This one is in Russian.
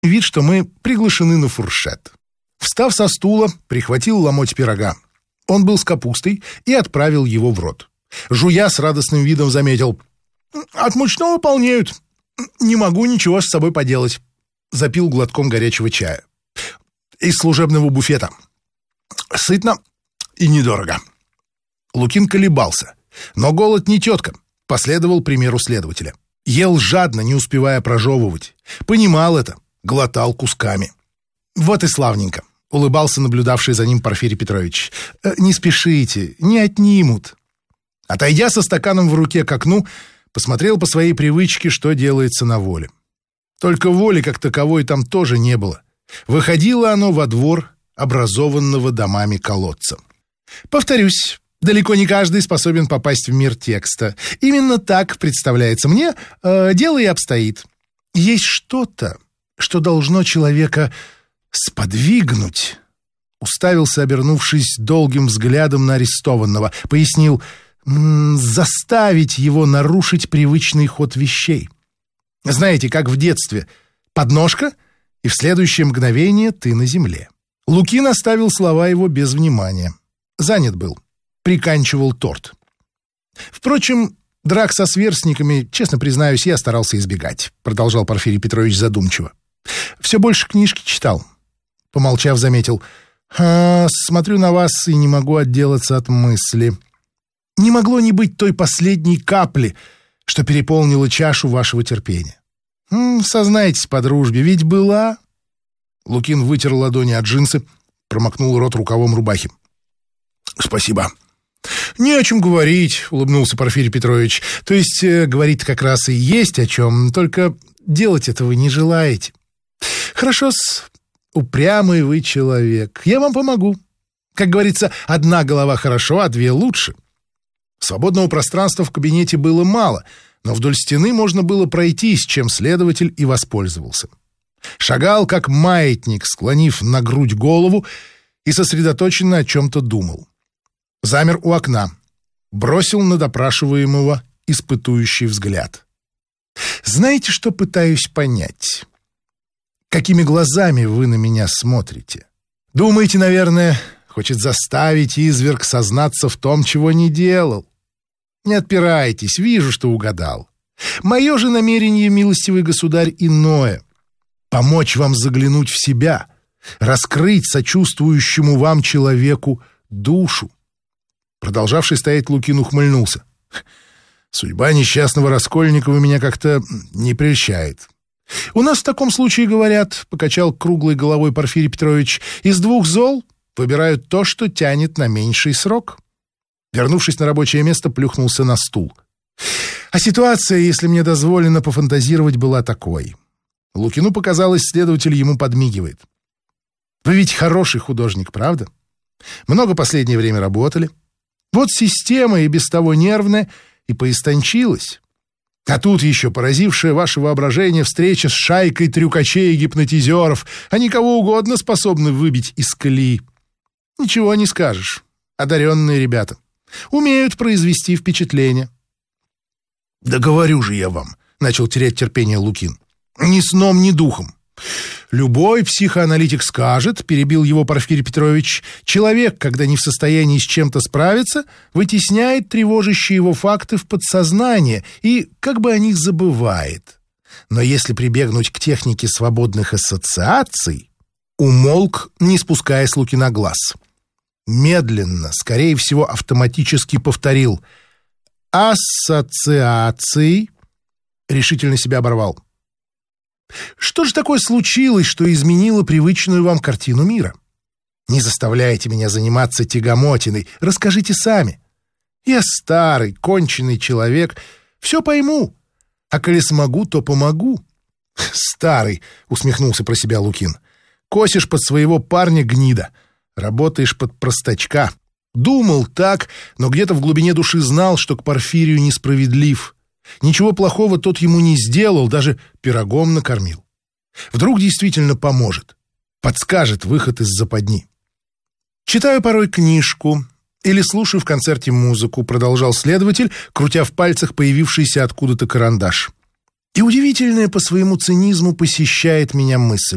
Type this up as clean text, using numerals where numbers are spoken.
вид, что мы приглашены на фуршет. Встав со стула, прихватил ломоть пирога. Он был с капустой и отправил его в рот. Жуя, с радостным видом заметил: «От мучного полнеют. Не могу ничего с собой поделать». Запил глотком горячего чая. Из служебного буфета. Сытно и недорого. Лукин колебался. Но голод не тетка. Последовал примеру следователя. Ел жадно, не успевая прожевывать. Понимал это. Глотал кусками. «Вот и славненько», — улыбался наблюдавший за ним Порфирий Петрович. «Не спешите, не отнимут». Отойдя со стаканом в руке к окну, посмотрел по своей привычке, что делается на воле. Только воли как таковой там тоже не было. Выходило оно во двор образованного домами колодца. Повторюсь, далеко не каждый способен попасть в мир текста. Именно так, представляется мне, дело и обстоит. Есть что-то, что должно человека сподвигнуть. Уставился, обернувшись долгим взглядом на арестованного, пояснил: заставить его нарушить привычный ход вещей. Знаете, как в детстве: подножка, и в следующее мгновение ты на земле. Лукин оставил слова его без внимания. Занят был, приканчивал торт. Впрочем, драк со сверстниками, честно признаюсь, я старался избегать, продолжал Порфирий Петрович задумчиво. Все больше книжки читал. Помолчав, заметил: смотрю на вас и не могу отделаться от мысли. Не могло не быть той последней капли, что переполнила чашу вашего терпения. Сознайтесь по дружбе, ведь была. Лукин вытер ладони от джинсы, промокнул рот рукавом рубахи. Спасибо. Не о чем говорить, улыбнулся Порфирий Петрович. То есть говорить как раз и есть о чем, только делать этого не желаете. Хорошо-с, упрямый вы человек. Я вам помогу. Как говорится, одна голова хорошо, а две лучше. Свободного пространства в кабинете было мало, но вдоль стены можно было пройтись, чем следователь и воспользовался. Шагал, как маятник, склонив на грудь голову, и сосредоточенно о чем-то думал. Замер у окна, бросил на допрашиваемого испытующий взгляд. Знаете, что пытаюсь понять? Какими глазами вы на меня смотрите? Думаете, наверное, хочет заставить изверг сознаться в том, чего не делал. Не отпирайтесь, вижу, что угадал. Мое же намерение, милостивый государь, иное. Помочь вам заглянуть в себя, раскрыть сочувствующему вам человеку душу. Продолжавший стоять Лукин ухмыльнулся. Судьба несчастного Раскольникова меня как-то не прельщает. У нас в таком случае говорят, покачал круглой головой Порфирий Петрович, из двух зол выбирают то, что тянет на меньший срок. Вернувшись на рабочее место, плюхнулся на стул. А ситуация, если мне дозволено пофантазировать, была такой. Лукину показалось, следователь ему подмигивает. Вы ведь хороший художник, правда? Много последнее время работали. Вот система и без того нервная и поистончилась. А тут еще поразившая ваше воображение встреча с шайкой трюкачей и гипнотизеров. Они кого угодно способны выбить из колеи. Ничего не скажешь. Одаренные ребята. Умеют произвести впечатление. Да говорю же я вам, начал терять терпение Лукин. Ни сном, ни духом. Любой психоаналитик скажет, перебил его Порфирий Петрович, человек, когда не в состоянии с чем-то справиться, вытесняет тревожащие его факты в подсознание и как бы о них забывает. Но если прибегнуть к технике свободных ассоциаций, умолк, не спуская с Лукина глаз. Медленно, скорее всего, автоматически повторил «ассоциации», решительно себя оборвал. Что же такое случилось, что изменило привычную вам картину мира? Не заставляйте меня заниматься тягомотиной, расскажите сами. Я старый, конченый человек, все пойму, а коли смогу, то помогу. Старый, усмехнулся про себя Лукин, косишь под своего парня гнида, работаешь под простачка. Думал так, но где-то в глубине души знал, что к Порфирию несправедлив. Ничего плохого тот ему не сделал, даже пирогом накормил. Вдруг действительно поможет, подскажет выход из западни. Читаю порой книжку или слушаю в концерте музыку, продолжал следователь, крутя в пальцах появившийся откуда-то карандаш. И удивительная по своему цинизму посещает меня мысль.